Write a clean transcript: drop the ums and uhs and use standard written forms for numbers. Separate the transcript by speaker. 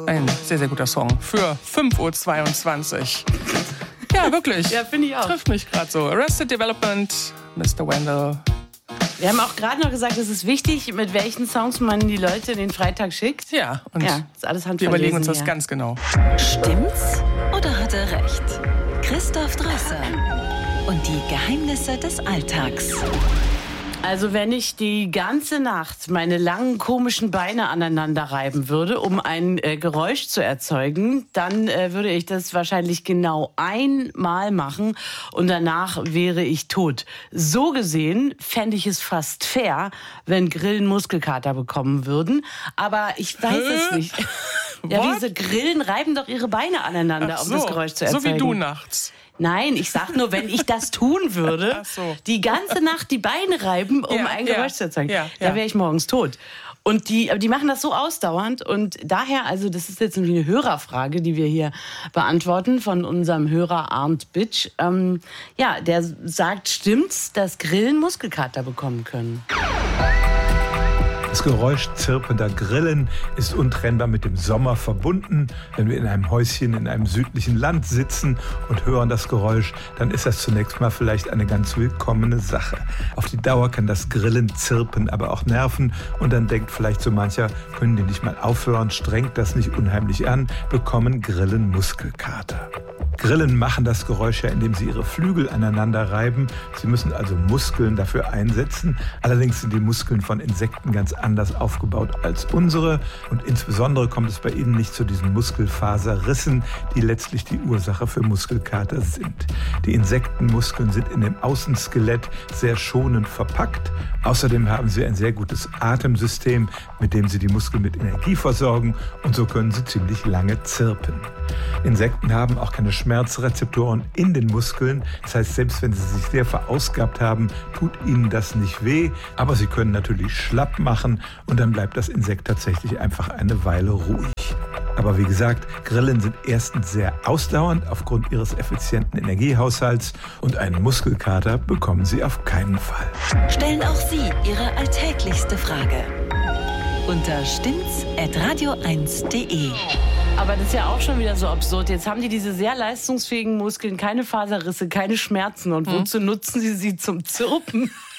Speaker 1: Ein sehr, sehr guter Song für 5:22 Uhr. Ja, wirklich.
Speaker 2: Ja, finde ich auch.
Speaker 1: Trifft mich gerade so. Arrested Development, Mr. Wendell.
Speaker 2: Wir haben auch gerade noch gesagt, es ist wichtig, mit welchen Songs man die Leute den Freitag schickt.
Speaker 1: Ja, und
Speaker 2: ja, ist alles
Speaker 1: wir überlegen uns das ganz genau.
Speaker 3: Stimmt's oder hat er recht? Christoph Dresser und die Geheimnisse des Alltags.
Speaker 2: Also wenn ich die ganze Nacht meine langen komischen Beine aneinander reiben würde, um ein Geräusch zu erzeugen, dann würde ich das wahrscheinlich genau einmal machen und danach wäre ich tot. So gesehen fände ich es fast fair, wenn Grillen Muskelkater bekommen würden, aber ich weiß es nicht. Ja, diese Grillen reiben doch ihre Beine aneinander, um das Geräusch zu erzeugen.
Speaker 1: So wie du nachts.
Speaker 2: Nein, ich sag nur, wenn ich das tun würde, die ganze Nacht die Beine reiben, um ein Geräusch zu erzeugen, da wäre ich morgens tot. Und die machen das so ausdauernd und daher, also das ist jetzt irgendwie eine Hörerfrage, die wir hier beantworten von unserem Hörer Arndt Bitsch. Der sagt, stimmt's, dass Grillen Muskelkater bekommen können?
Speaker 4: Das Geräusch zirpender Grillen ist untrennbar mit dem Sommer verbunden. Wenn wir in einem Häuschen in einem südlichen Land sitzen und hören das Geräusch, dann ist das zunächst mal vielleicht eine ganz willkommene Sache. Auf die Dauer kann das Grillenzirpen aber auch nerven und dann denkt vielleicht so mancher, können die nicht mal aufhören, strengt das nicht unheimlich an, bekommen Grillen Muskelkater. Grillen machen das Geräusch ja, indem sie ihre Flügel aneinander reiben. Sie müssen also Muskeln dafür einsetzen. Allerdings sind die Muskeln von Insekten ganz anders aufgebaut als unsere. Und insbesondere kommt es bei ihnen nicht zu diesen Muskelfaserrissen, die letztlich die Ursache für Muskelkater sind. Die Insektenmuskeln sind in dem Außenskelett sehr schonend verpackt. Außerdem haben sie ein sehr gutes Atemsystem, mit dem sie die Muskeln mit Energie versorgen. Und so können sie ziemlich lange zirpen. Insekten haben auch keine Schmerzrezeptoren in den Muskeln. Das heißt, selbst wenn sie sich sehr verausgabt haben, tut ihnen das nicht weh. Aber sie können natürlich schlapp machen und dann bleibt das Insekt tatsächlich einfach eine Weile ruhig. Aber wie gesagt, Grillen sind erstens sehr ausdauernd aufgrund ihres effizienten Energiehaushalts und einen Muskelkater bekommen sie auf keinen Fall.
Speaker 3: Stellen auch Sie Ihre alltäglichste Frage unter stimmt's@radio1.de.
Speaker 2: Aber das ist ja auch schon wieder so absurd. Jetzt haben die diese sehr leistungsfähigen Muskeln, keine Faserrisse, keine Schmerzen. Und wozu nutzen sie zum Zirpen?